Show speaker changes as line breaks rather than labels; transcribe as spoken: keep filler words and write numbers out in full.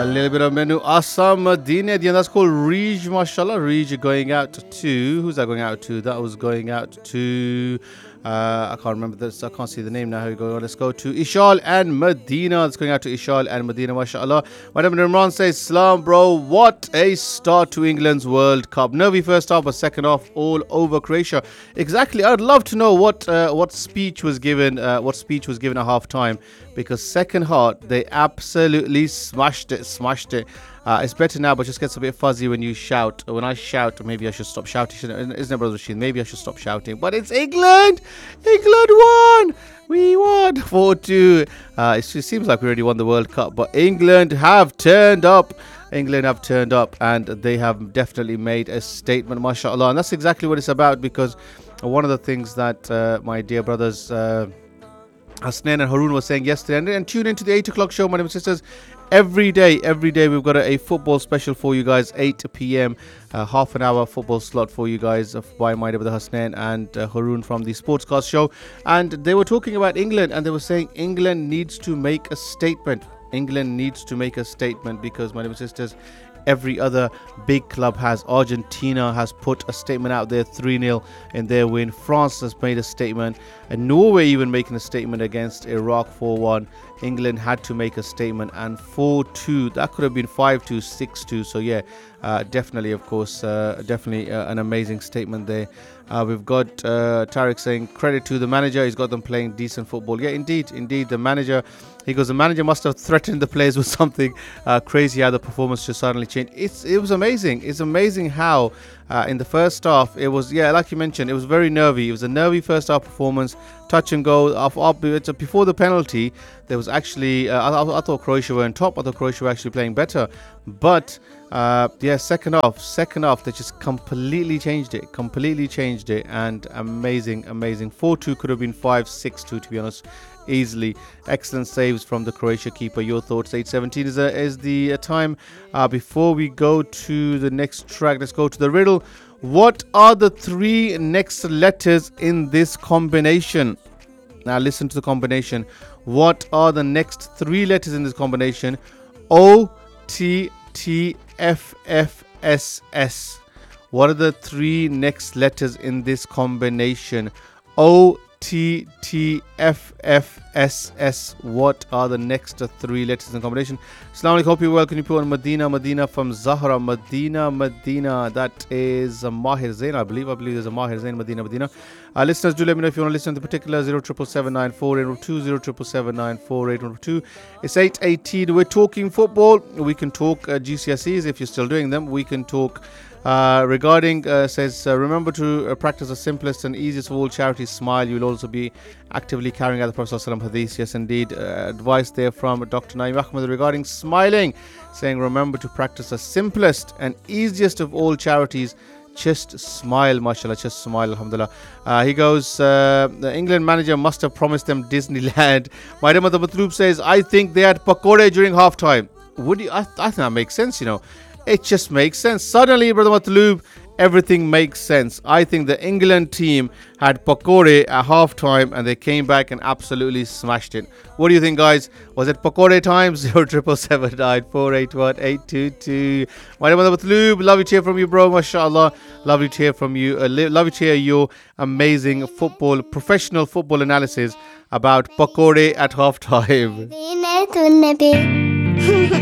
A little bit of menu. Assam Medina. The that's called Rej, mashallah. Rej going out to. Who's that going out to? That was going out to. Uh, I can't remember this. I can't see the name now. Here we go. Let's go to Ishal and Medina. It's going out to Ishal and Medina, mashallah. Madam Imran says, Salam, bro. What a start to England's World Cup. Nervy first half, but second half all over Croatia. Exactly. I'd love to know what uh, what speech was given. Uh, what speech was given at half time, because second half they absolutely smashed it. Smashed it. Uh, it's better now, but just gets a bit fuzzy when you shout. When I shout, maybe I should stop shouting. Isn't it, Brother Rashid? Maybe I should stop shouting. But it's England! England won! We won four two. Uh, it seems like we already won the World Cup, but England have turned up. England have turned up, and they have definitely made a statement, mashallah. And that's exactly what it's about, because one of the things that uh, my dear brothers uh, Hasnain and Haroon was saying yesterday, and, and tune into the eight o'clock show, my dear sisters. Every day, every day we've got a, a football special for you guys, eight p.m. Uh, half an hour football slot for you guys uh, by my brother Hasnain and uh, Haroon from the Sportscast show. And they were talking about England, and they were saying England needs to make a statement. England needs to make a statement because, my dear sisters, every other big club has. Argentina has put a statement out there, three nil in their win. France has made a statement, and Norway even making a statement against Iraq four one. England had to make a statement, and four two, that could have been five two, six two. So yeah, uh, definitely, of course, uh, definitely uh, an amazing statement there. Uh, we've got uh, Tariq saying credit to the manager, he's got them playing decent football. Yeah, indeed, indeed, the manager, he goes, the manager must have threatened the players with something uh, crazy how the performance just suddenly changed. It's It was amazing. It's amazing how uh, in the first half, it was, yeah, like you mentioned, it was very nervy. It was a nervy first half performance, touch and go. Off, off, before the penalty, there was actually, uh, I, I thought Croatia were on top. I thought Croatia were actually playing better. But uh, yeah, second half, second half, they just completely changed it, completely changed it. And amazing, amazing. four two could have been five six two, to be honest. Easily. Excellent saves from the Croatia keeper. Your thoughts? eight seventeen is, a, is the uh, time. Uh, before we go to the next track, let's go to the riddle. What are the three next letters in this combination? Now listen to the combination. What are the next three letters in this combination? O, T, T, F, F, S, S. What are the three next letters in this combination? O, T, T, F, F, S, S. What are the next three letters in the combination? Assalamu alaikum, hope you're well. Can you put on Medina, Medina from Zahra, Medina, Medina. That is a Mahir Zain, I believe. I believe there's a Mahir Zain, Medina, Medina. Uh, listeners, do let me know if you want to listen to the particular. zero triple seven nine four eight zero two, zero triple seven nine four eight zero two. It's eight eighteen. We're talking football. We can talk uh, G C S Es if you're still doing them. We can talk Uh, regarding, uh, says, uh, remember to uh, practice the simplest and easiest of all charities, smile. You'll also be actively carrying out the Prophet ﷺ hadith. Yes, indeed. Uh, advice there from Doctor Naeem Ahmed regarding smiling, saying, remember to practice the simplest and easiest of all charities. Just smile, mashallah, just smile, alhamdulillah. Uh, he goes, uh, the England manager must have promised them Disneyland. My dear Mother Matloob says, I think they had pakode during half time. Would you? I, I think that makes sense, you know. It just makes sense. Suddenly, Brother Matloob, everything makes sense. I think the England team had pakore at half time and they came back and absolutely smashed it. What do you think, guys? Was it pakore time? zero triple seven nine four eight one eight two two. My name is Matloob. Lovely to hear from you, bro. MashaAllah. Lovely to hear from you. Uh, lovely to hear your amazing football, professional football analysis about pakore at half time.